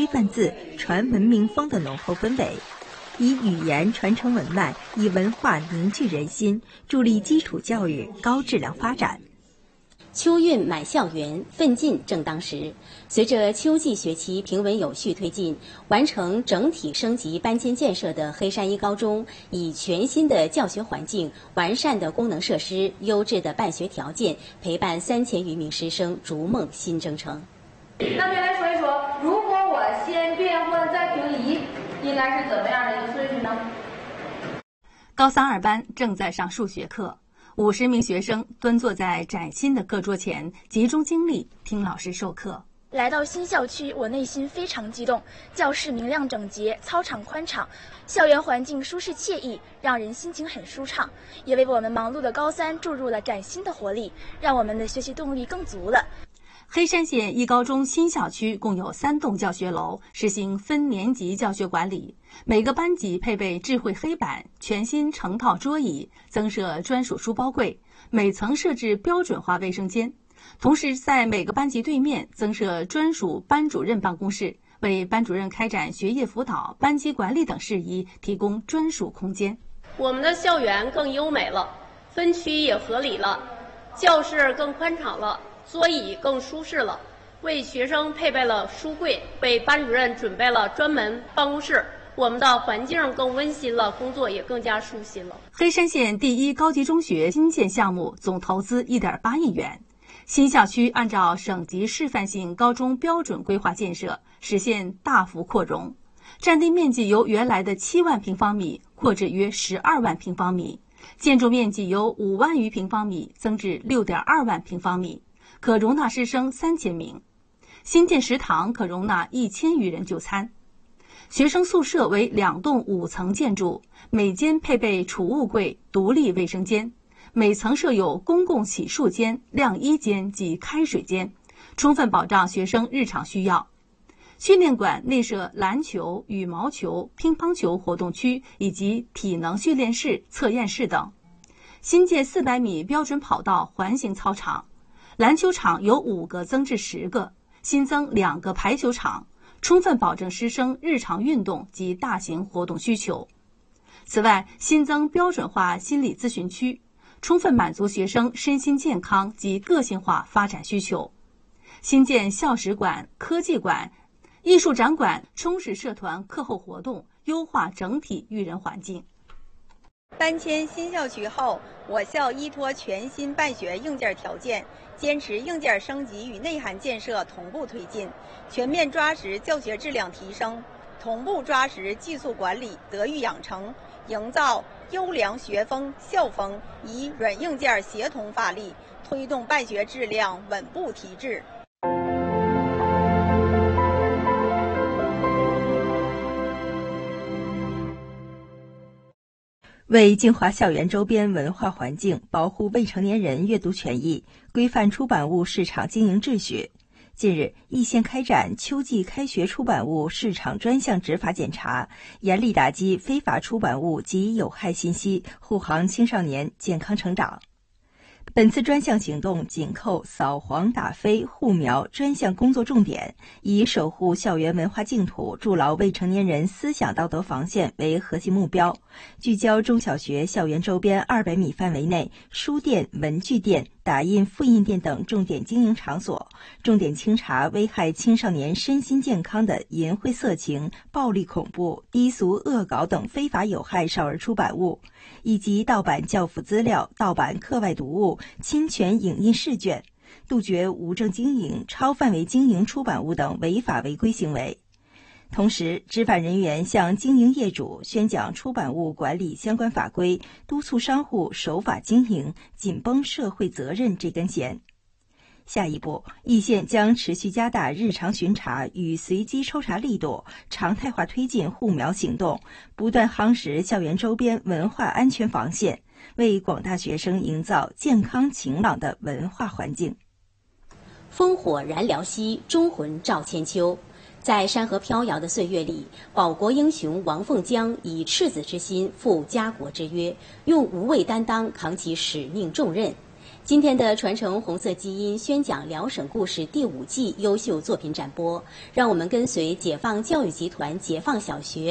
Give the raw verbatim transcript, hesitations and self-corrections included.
范字、传文明风的浓厚氛围，以语言传承文脉，以文化凝聚人心，助力基础教育高质量发展。 秋运满校园，奋进正当时。随着秋季学期平稳有序推进，完成整体升级搬迁建设的黑山一高中，以全新的教学环境、完善的功能设施、优质的办学条件，陪伴三千余名师生逐梦新征程。 那就来说一说，如果我先变换再平移，应该是怎么样的一个顺序呢？ 高三二班正在上数学课。五十名学生蹲坐在崭新的课桌前，集中精力听老师授课。 来到新校区，我内心非常激动。教室明亮整洁，操场宽敞，校园环境舒适惬意，让人心情很舒畅，也为我们忙碌的高三注入了崭新的活力，让我们的学习动力更足了。 黑山县一高中新校区共有三栋教学楼，实行分年级教学管理，每个班级配备智慧黑板、全新成套桌椅，增设专属书包柜，每层设置标准化卫生间。同时，在每个班级对面增设专属班主任办公室，为班主任开展学业辅导、班级管理等事宜提供专属空间。 我们的校园更优美了，分区也合理了，教室更宽敞了，桌椅更舒适了，为学生配备了书柜，为班主任准备了专门办公室，我们的环境更温馨了，工作也更加舒心了。 黑山县第一高级中学新建项目总投资 一点八亿元，新校区按照省级示范性高中标准规划建设，实现大幅扩容，占地面积由原来的七万平方米扩至约十二万平方米，建筑面积由五万余平方米增至六点二万平方米。可容纳师生三千名，新建食堂可容纳一千余人就餐。学生宿舍为两栋五层建筑，每间配备储物柜、独立卫生间，每层设有公共洗漱间、晾衣间及开水间，充分保障学生日常需要。训练馆内设篮球、羽毛球、乒乓球活动区以及体能训练室、测验室等。新建四百米标准跑道环形操场。篮球场由五个增至十个，新增两个排球场，充分保证师生日常运动及大型活动需求。此外，新增标准化心理咨询区，充分满足学生身心健康及个性化发展需求。新建校史馆、科技馆、艺术展馆，充实社团课后活动，优化整体育人环境。 搬迁新校区后，我校依托全新办学硬件条件，坚持硬件升级与内涵建设同步推进，全面抓实教学质量提升，同步抓实技术管理、德育养成，营造优良学风校风，以软硬件协同发力，推动办学质量稳步提质。 为净化校园周边文化环境，保护未成年人阅读权益，规范出版物市场经营秩序，近日，易县开展秋季开学出版物市场专项执法检查，严厉打击非法出版物及有害信息，护航青少年健康成长。本次专项行动紧扣扫黄打非护苗专项工作重点，以守护校园文化净土、筑牢未成年人思想道德防线为核心目标，聚焦中小学校园周边二百米范围内书店、文具店、打印复印店等重点经营场所，重点清查危害青少年身心健康的淫秽色情、暴力恐怖、低俗恶搞等非法有害少儿出版物，以及盗版教辅资料、盗版课外读物、侵权影印试卷，杜绝无证经营、超范围经营出版物等违法违规行为。同时，执法人员向经营业主宣讲出版物管理相关法规，督促商户守法经营，紧绷社会责任这根弦。下一步，易县将持续加大日常巡查与随机抽查力度，常态化推进护苗行动，不断夯实校园周边文化安全防线，为广大学生营造健康晴朗的文化环境。 烽火燃辽西，忠魂照千秋。在山河飘摇的岁月里，保国英雄王凤江以赤子之心负家国之约，用无畏担当扛起使命重任。 今天的传承红色基因宣讲辽省故事第五季优秀作品展播，让我们跟随解放教育集团解放小学